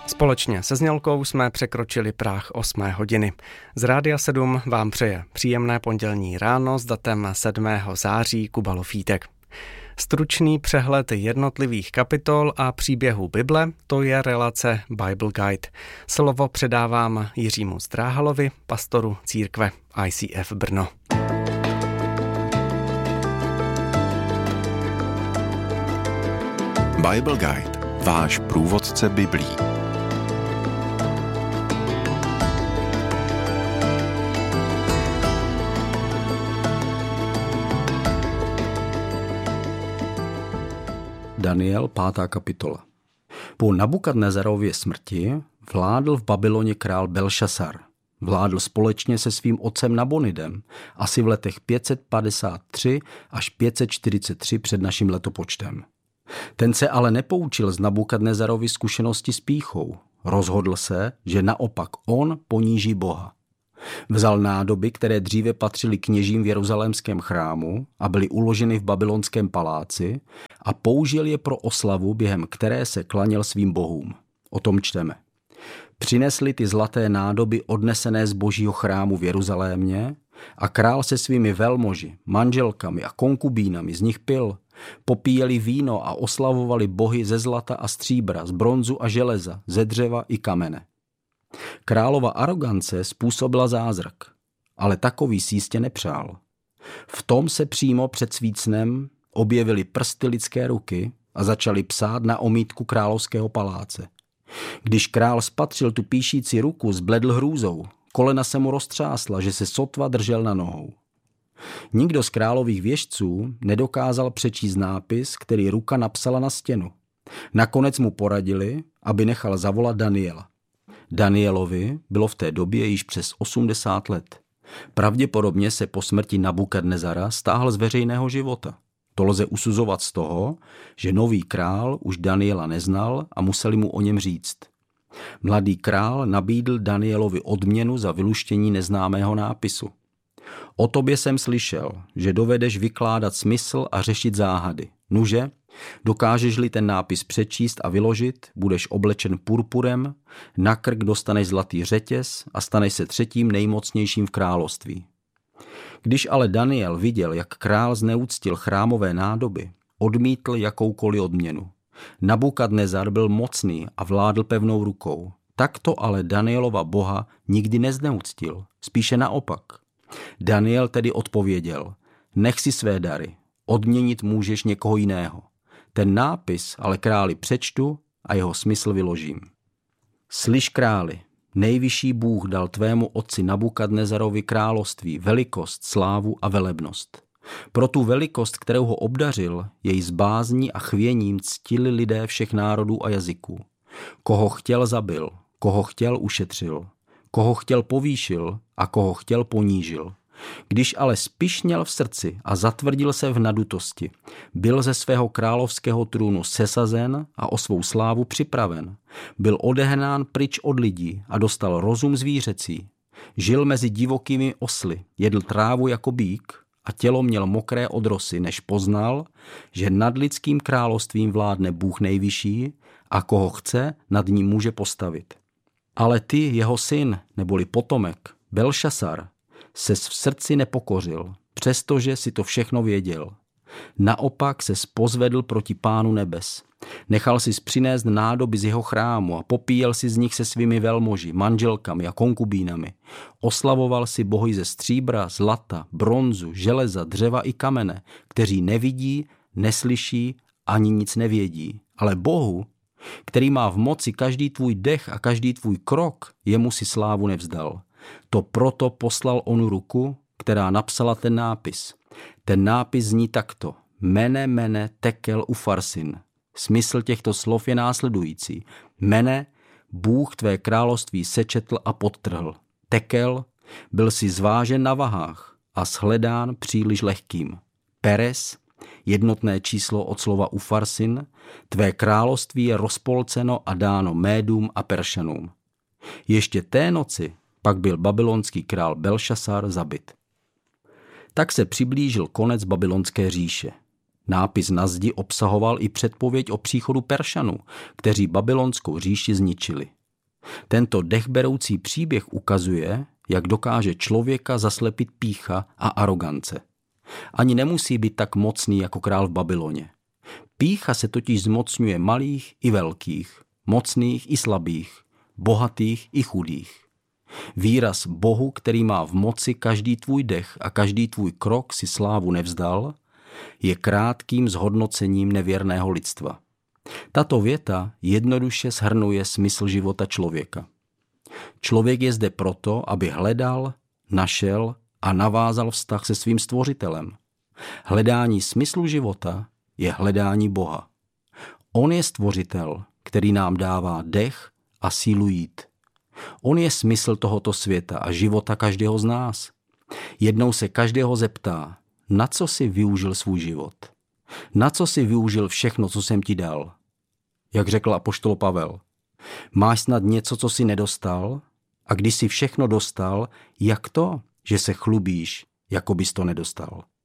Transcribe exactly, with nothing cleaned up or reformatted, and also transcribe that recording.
Společně se Znělkou jsme překročili práh osmé hodiny. Z Rádia sedm vám přeje příjemné pondělní ráno s datem sedmého září Kuba Lofítek. Stručný přehled jednotlivých kapitol a příběhů Bible, to je relace Bible Guide. Slovo předávám Jiřímu Zdráhalovi, pastoru církve I C F Brno. Bible Guide, váš průvodce Biblí. Daniel, pátá kapitola. Po Nabukadnezarově smrti vládl v Babyloně král Belšasar. Vládl společně se svým otcem Nabonidem, asi v letech pět set padesát tři až pět set čtyřicet tři před naším letopočtem. Ten se ale nepoučil z Nabukadnezarovy zkušenosti s pýchou. Rozhodl se, že naopak on poníží Boha. Vzal nádoby, které dříve patřily kněžím v jeruzalémském chrámu a byly uloženy v babylonském paláci, a použil je pro oslavu, během které se klaněl svým bohům. O tom čteme. Přinesli ty zlaté nádoby odnesené z božího chrámu v Jeruzalémě a král se svými velmoži, manželkami a konkubínami z nich pil. Popíjeli víno a oslavovali bohy ze zlata a stříbra, z bronzu a železa, ze dřeva i kamene. Králova arogance způsobila zázrak, ale takový si jistě nepřál. V tom se přímo před svícnem objevily prsty lidské ruky a začali psát na omítku královského paláce. Když král spatřil tu píšící ruku, zbledl hrůzou, kolena se mu roztřásla, že se sotva držel na nohou. Nikdo z králových věštců nedokázal přečíst nápis, který ruka napsala na stěnu. Nakonec mu poradili, aby nechal zavolat Daniela. Danielovi bylo v té době již přes osmdesát let. Pravděpodobně se po smrti Nabukadnezara stáhl z veřejného života. To lze usuzovat z toho, že nový král už Daniela neznal a museli mu o něm říct. Mladý král nabídl Danielovi odměnu za vyluštění neznámého nápisu. O tobě jsem slyšel, že dovedeš vykládat smysl a řešit záhady. Nuže, dokážeš-li ten nápis přečíst a vyložit, budeš oblečen purpurem, na krk dostaneš zlatý řetěz a staneš se třetím nejmocnějším v království. Když ale Daniel viděl, jak král zneuctil chrámové nádoby, odmítl jakoukoliv odměnu. Nabukadnezar byl mocný a vládl pevnou rukou. Takto ale Danielova boha nikdy nezneuctil, spíše naopak. Daniel tedy odpověděl, nech si své dary, odměnit můžeš někoho jiného. Ten nápis ale králi přečtu a jeho smysl vyložím. Slyš králi, nejvyšší Bůh dal tvému otci Nabukadnezarovi království velikost, slávu a velebnost. Pro tu velikost, kterou ho obdařil, jej s bázní a chvěním ctili lidé všech národů a jazyků. Koho chtěl zabil, koho chtěl ušetřil, koho chtěl povýšil a koho chtěl ponížil. Když ale spišněl v srdci a zatvrdil se v nadutosti, byl ze svého královského trůnu sesazen a o svou slávu připraven. Byl odehnán pryč od lidí a dostal rozum zvířecí. Žil mezi divokými osly, jedl trávu jako býk a tělo měl mokré od rosy, než poznal, že nad lidským královstvím vládne Bůh nejvyšší a koho chce, nad ním může postavit. Ale ty, jeho syn, neboli potomek, Belšasar, ses v srdci nepokořil, přestože si to všechno věděl. Naopak ses pozvedl proti Pánu nebes. Nechal si přinést nádoby z jeho chrámu a popíjel si z nich se svými velmoži, manželkami a konkubínami. Oslavoval si bohy ze stříbra, zlata, bronzu, železa, dřeva i kamene, kteří nevidí, neslyší ani nic nevědí. Ale Bohu, který má v moci každý tvůj dech a každý tvůj krok, jemu si slávu nevzdal. To proto poslal onu ruku, která napsala ten nápis. Ten nápis zní takto. Mene, mene, tekel ufarsin. Smysl těchto slov je následující. Mene, Bůh tvé království sečetl a podtrhl. Tekel, byl si zvážen na vahách a shledán příliš lehkým. Peres, jednotné číslo od slova ufarsin, tvé království je rozpolceno a dáno Médům a Peršanům. Ještě té noci pak byl babylonský král Belšasar zabit. Tak se přiblížil konec babylonské říše. Nápis na zdi obsahoval i předpověď o příchodu Peršanů, kteří babylonskou říši zničili. Tento dechberoucí příběh ukazuje, jak dokáže člověka zaslepit pýcha a arogance. Ani nemusí být tak mocný jako král v Babyloně. Pýcha se totiž zmocňuje malých i velkých, mocných i slabých, bohatých i chudých. Výraz Bohu, který má v moci každý tvůj dech a každý tvůj krok si slávu nevzdal, je krátkým zhodnocením nevěrného lidstva. Tato věta jednoduše shrnuje smysl života člověka. Člověk je zde proto, aby hledal, našel a navázal vztah se svým stvořitelem. Hledání smyslu života je hledání Boha. On je stvořitel, který nám dává dech a sílu jít. On je smysl tohoto světa a života každého z nás. Jednou se každého zeptá, na co jsi využil svůj život? Na co jsi využil všechno, co jsem ti dal? Jak řekl apoštol Pavel, máš snad něco, co jsi nedostal? A když jsi všechno dostal, jak to, že se chlubíš, jako bys to nedostal?